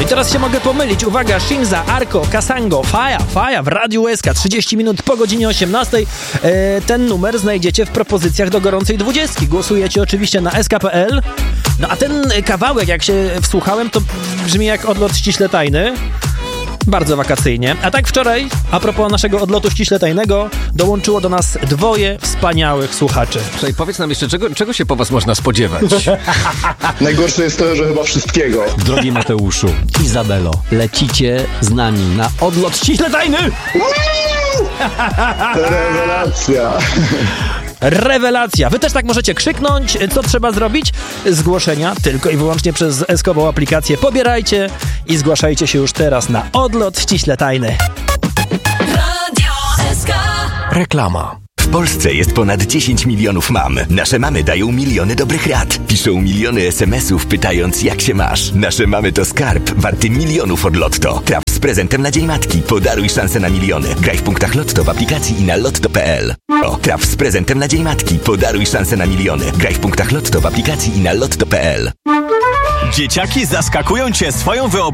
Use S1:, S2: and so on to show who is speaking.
S1: I teraz się mogę pomylić. Uwaga, Shinza, Arko, Kasango, Faja w Radiu SK. 30 minut po godzinie 18. Ten numer znajdziecie w propozycjach do gorącej 20. Głosujecie oczywiście na sk.pl. No a ten kawałek, jak się wsłuchałem, to brzmi jak odlot ściśle tajny. Bardzo wakacyjnie. A tak wczoraj, a propos naszego odlotu ściśle tajnego, dołączyło do nas dwoje wspaniałych słuchaczy.
S2: Słuchaj, powiedz nam jeszcze, czego się po was można spodziewać?
S3: Najgorsze jest to, że chyba wszystkiego.
S4: Drogi Mateuszu, Izabelo, lecicie z nami na odlot ściśle tajny!
S3: Rewelacja.
S1: Rewelacja! Wy też tak możecie krzyknąć. Co trzeba zrobić? Zgłoszenia tylko i wyłącznie przez SK-ową aplikację. Pobierajcie i zgłaszajcie się już teraz na odlot ściśle tajny.
S5: Radio SK.
S4: Reklama.
S6: W Polsce jest ponad 10 milionów mam. Nasze mamy dają miliony dobrych rad. Piszą miliony SMS-ów pytając, jak się masz. Nasze mamy to skarb warty milionów od Lotto. Traf z prezentem na Dzień Matki. Podaruj szansę na miliony. Graj w punktach Lotto w aplikacji i na lotto.pl. Traf z prezentem na Dzień Matki. Podaruj szansę na miliony. Graj w punktach Lotto w aplikacji i na lotto.pl.
S7: Dzieciaki zaskakują cię swoją wyobraźnią.